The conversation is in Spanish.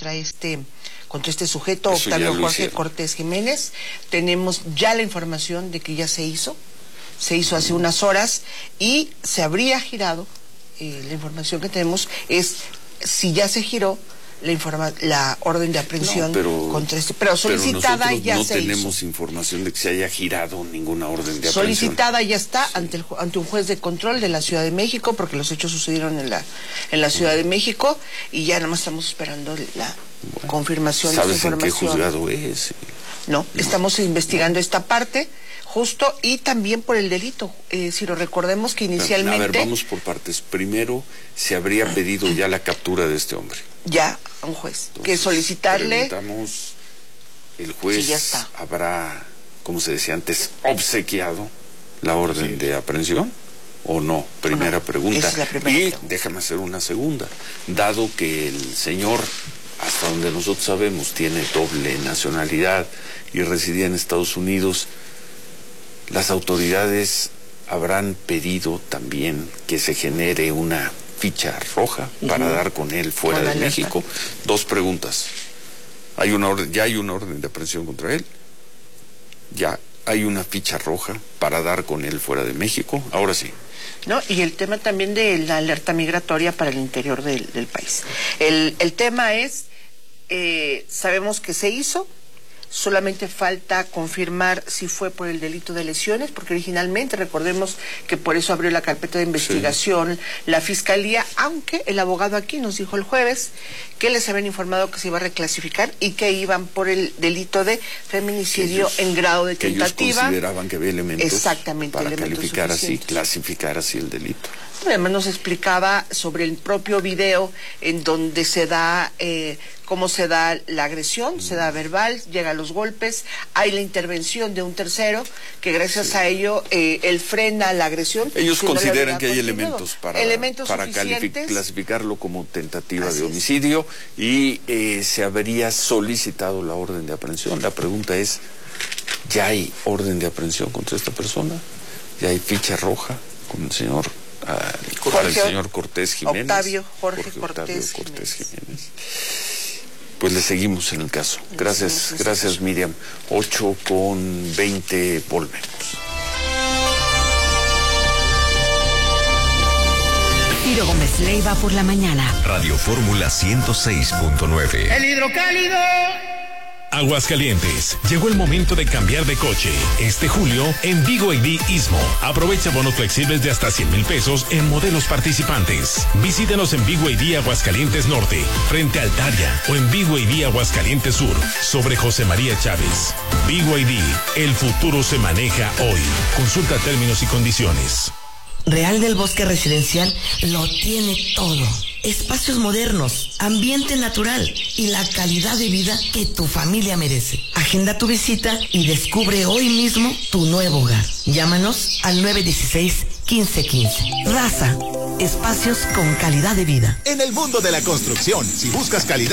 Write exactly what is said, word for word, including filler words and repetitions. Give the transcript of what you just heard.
contra este contra este sujeto, Octavio Jorge Cortés Jiménez. Tenemos ya la información de que ya se hizo, se hizo hace unas horas y se habría girado, eh, la información que tenemos es si ya se giró la informa la orden de aprehensión no, pero, contra este, pero solicitada pero ya no se hizo. No tenemos información de que se haya girado ninguna orden de aprehensión. Solicitada ya está sí. ante el, ante un juez de control de la Ciudad de México, porque los hechos sucedieron en la en la Ciudad de México y ya nada más estamos esperando la bueno, confirmación de esa información. ¿Sabes en qué juzgado es? No, no, estamos investigando esta parte. Justo, y también por el delito. Eh, si lo recordemos que inicialmente... A ver, vamos por partes. Primero, se habría pedido ya la captura de este hombre. Ya, a un juez. Entonces, que solicitarle... Preguntamos, el juez sí, ya está. habrá, como se decía antes, obsequiado la orden sí. de aprehensión, ¿o no? Primera no, pregunta. Es la primera y pregunta. Déjame hacer una segunda. Dado que el señor, hasta donde nosotros sabemos, tiene doble nacionalidad y residía en Estados Unidos... Las autoridades habrán pedido también que se genere una ficha roja uh-huh. para dar con él fuera con de México. Dos preguntas. Hay una orden, ya hay una orden de aprehensión contra él. Ya hay una ficha roja para dar con él fuera de México. Ahora sí. No, y el tema también de la alerta migratoria para el interior del, del país. El, el tema es, eh, sabemos que se hizo. Solamente falta confirmar si fue por el delito de lesiones, porque originalmente, recordemos que por eso abrió la carpeta de investigación sí. la Fiscalía, aunque el abogado aquí nos dijo el jueves que les habían informado que se iba a reclasificar y que iban por el delito de feminicidio ellos, en grado de tentativa. Que ellos consideraban que había elementos Exactamente, para elementos calificar así, clasificar así el delito. Además nos explicaba sobre el propio video en donde se da... Eh, cómo se da la agresión, mm. se da verbal, llegan los golpes, hay la intervención de un tercero, que gracias sí. a ello eh, él frena la agresión. Ellos consideran que hay elementos para, elementos para clasificarlo como tentativa Así de homicidio es. y eh, se habría solicitado la orden de aprehensión. La pregunta es, ¿ya hay orden de aprehensión contra esta persona? ¿Ya hay ficha roja con el señor, uh, Jorge, el señor Cortés Jiménez? Octavio Jorge, Jorge Cortés, Octavio Cortés Jiménez. Jiménez. Pues le seguimos en el caso. Gracias, gracias Miriam. ocho con veinte volvemos. Ciro Gómez Leiva por la mañana. Radio Fórmula ciento seis punto nueve. El hidrocálido. Aguascalientes, llegó el momento de cambiar de coche. Este julio, en Vigo I D Istmo, aprovecha bonos flexibles de hasta cien mil pesos en modelos participantes. Visítenos en Vigo I D Aguascalientes Norte, frente a Altaria, o en Vigo I D Aguascalientes Sur, sobre José María Chávez. Vigo I D, el futuro se maneja hoy. Consulta términos y condiciones. Real del Bosque Residencial lo tiene todo. Espacios modernos, ambiente natural y la calidad de vida que tu familia merece. Agenda tu visita y descubre hoy mismo tu nuevo hogar. Llámanos al nueve uno seis, quince quince. Raza, espacios con calidad de vida. En el mundo de la construcción, si buscas calidad